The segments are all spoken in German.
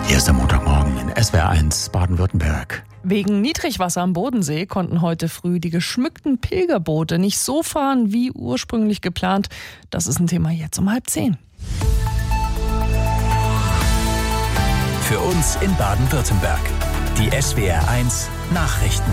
Erster Montagmorgen in SWR1 Baden-Württemberg. Wegen Niedrigwasser am Bodensee konnten heute früh die geschmückten Pilgerboote nicht so fahren wie ursprünglich geplant. Das ist ein Thema jetzt um 9:30. Für uns in Baden-Württemberg. Die SWR1 Nachrichten.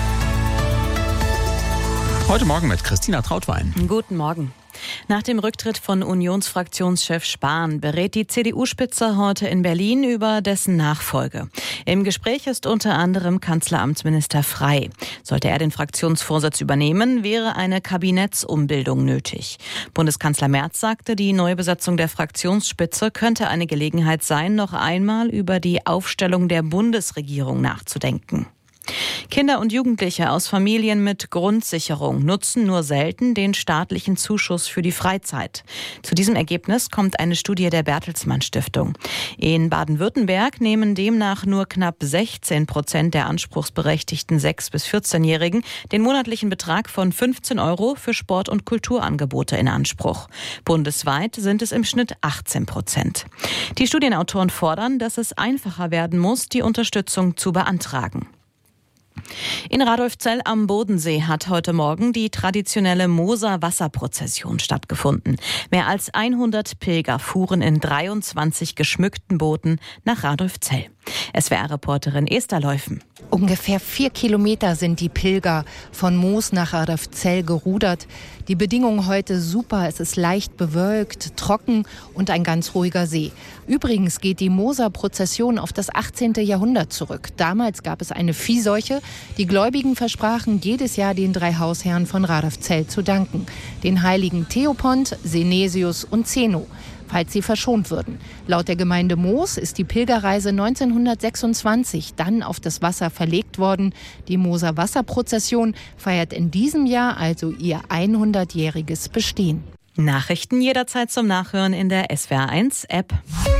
Heute Morgen mit Christina Trautwein. Guten Morgen. Nach dem Rücktritt von Unionsfraktionschef Spahn berät die CDU-Spitze heute in Berlin über dessen Nachfolge. Im Gespräch ist unter anderem Kanzleramtsminister Frey. Sollte er den Fraktionsvorsitz übernehmen, wäre eine Kabinettsumbildung nötig. Bundeskanzler Merz sagte, die Neubesetzung der Fraktionsspitze könnte eine Gelegenheit sein, noch einmal über die Aufstellung der Bundesregierung nachzudenken. Kinder und Jugendliche aus Familien mit Grundsicherung nutzen nur selten den staatlichen Zuschuss für die Freizeit. Zu diesem Ergebnis kommt eine Studie der Bertelsmann Stiftung. In Baden-Württemberg nehmen demnach nur knapp 16% der anspruchsberechtigten 6- bis 14-Jährigen den monatlichen Betrag von 15 € für Sport- und Kulturangebote in Anspruch. Bundesweit sind es im Schnitt 18%. Die Studienautoren fordern, dass es einfacher werden muss, die Unterstützung zu beantragen. In Radolfzell am Bodensee hat heute Morgen die traditionelle Moser-Wasserprozession stattgefunden. Mehr als 100 Pilger fuhren in 23 geschmückten Booten nach Radolfzell. SWR-Reporterin Esther Leufen. Ungefähr 4 Kilometer sind die Pilger von Moos nach Radolfzell gerudert. Die Bedingungen heute super. Es ist leicht bewölkt, trocken und ein ganz ruhiger See. Übrigens geht die Moser-Prozession auf das 18. Jahrhundert zurück. Damals gab es eine Viehseuche. Die Gläubigen versprachen jedes Jahr den 3 Hausherren von Radolfzell zu danken. Den Heiligen Theopont, Senesius und Zeno, falls sie verschont würden. Laut der Gemeinde Moos ist die Pilgerreise 1926 dann auf das Wasser verlegt worden. Die Moser Wasserprozession feiert in diesem Jahr also ihr 100-jähriges Bestehen. Nachrichten jederzeit zum Nachhören in der SWR1-App.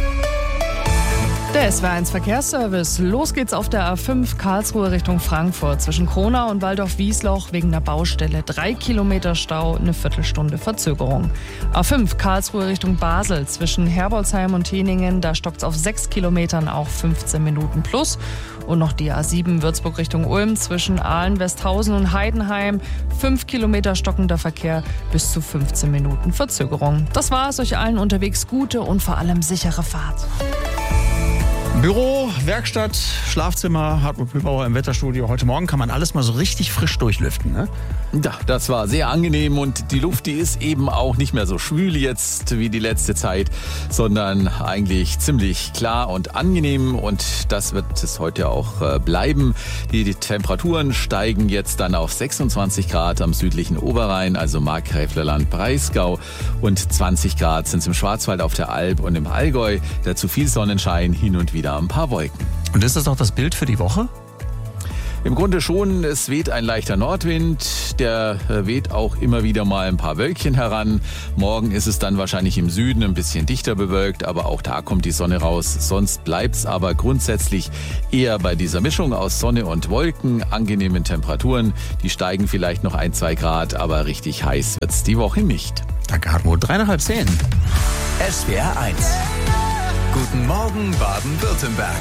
Der SWR1 Verkehrsservice. Los geht's auf der A5 Karlsruhe Richtung Frankfurt. Zwischen Kronau und Waldorf-Wiesloch wegen der Baustelle 3 Kilometer Stau, eine Viertelstunde Verzögerung. A5 Karlsruhe Richtung Basel. Zwischen Herbolzheim und Teningen, da stockt's auf 6 Kilometern, auch 15 Minuten plus. Und noch die A7 Würzburg Richtung Ulm zwischen Aalen, Westhausen und Heidenheim. 5 Kilometer stockender Verkehr, bis zu 15 Minuten Verzögerung. Das war's. Euch allen unterwegs gute und vor allem sichere Fahrt. Büro, Werkstatt, Schlafzimmer, Hartmut Mühlbauer im Wetterstudio. Heute Morgen kann man alles mal so richtig frisch durchlüften, ne? Ja, das war sehr angenehm und die Luft, die ist eben auch nicht mehr so schwül jetzt wie die letzte Zeit, sondern eigentlich ziemlich klar und angenehm und das wird es heute auch bleiben. Die Temperaturen steigen jetzt dann auf 26 Grad am südlichen Oberrhein, also Markgräflerland, Breisgau und 20 Grad sind es im Schwarzwald, auf der Alb und im Allgäu. Dazu viel Sonnenschein, hin und wieder ein paar Wolken. Und ist das auch das Bild für die Woche? Im Grunde schon, es weht ein leichter Nordwind, der weht auch immer wieder mal ein paar Wölkchen heran. Morgen ist es dann wahrscheinlich im Süden ein bisschen dichter bewölkt, aber auch da kommt die Sonne raus. Sonst bleibt's aber grundsätzlich eher bei dieser Mischung aus Sonne und Wolken, angenehmen Temperaturen. Die steigen vielleicht noch 1-2 Grad, aber richtig heiß wird's die Woche nicht. Danke, Hartmut. 9:30. SWR1. Guten Morgen Baden-Württemberg.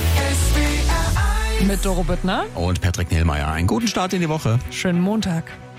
Mit Doro Büttner. Und Patrick Nehlmeier. Einen guten Start in die Woche. Schönen Montag.